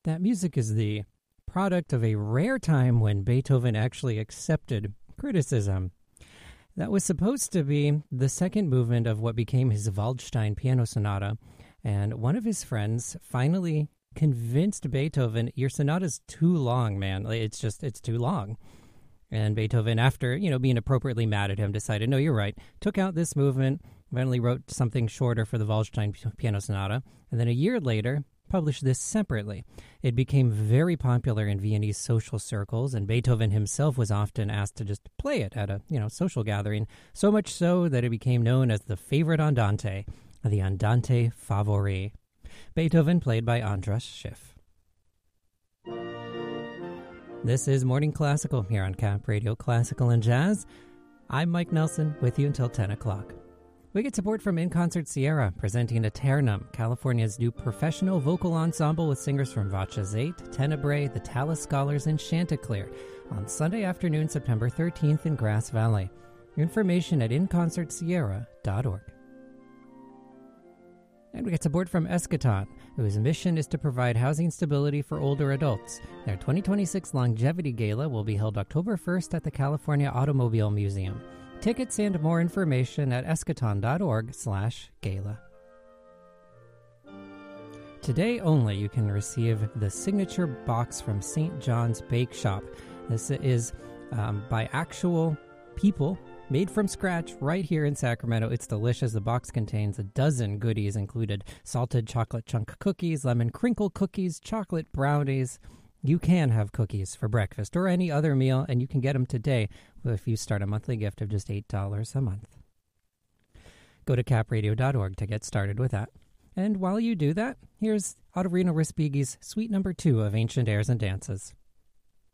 that music is the product of a rare time when Beethoven actually accepted criticism. That was supposed to be the second movement of what became his Waldstein piano sonata, and one of his friends finally convinced Beethoven, your sonata's too long, man. It's too long. And Beethoven, after, being appropriately mad at him, decided, no, you're right. Took out this movement, finally wrote something shorter for the Waldstein piano sonata, and then a year later published this separately. It became very popular in Viennese social circles, and Beethoven himself was often asked to just play it at a, social gathering, so much so that it became known as the favorite andante, the Andante Favori. Beethoven played by Andras Schiff. This is Morning Classical here on Cap Radio Classical and Jazz. I'm Mike Nelson with you until 10 o'clock. We get support from In Concert Sierra, presenting Aeternum, California's new professional vocal ensemble with singers from Vacha 8, Tenebrae, the Tallis Scholars, and Chanticleer on Sunday afternoon, September 13th in Grass Valley. Information at inconcertsierra.org. And we get support from Eschaton, whose mission is to provide housing stability for older adults. Their 2026 Longevity Gala will be held October 1st at the California Automobile Museum. Tickets and more information at eschaton.org/gala. Today only, you can receive the signature box from St. John's Bake Shop. This is by actual people, made from scratch right here in Sacramento. It's delicious. The box contains a dozen goodies, included salted chocolate chunk cookies, lemon crinkle cookies, chocolate brownies. You can have cookies for breakfast or any other meal, and you can get them today if you start a monthly gift of just $8 a month. Go to capradio.org to get started with that. And while you do that, here's Ottorino Respighi's Suite No. 2 of Ancient Airs and Dances.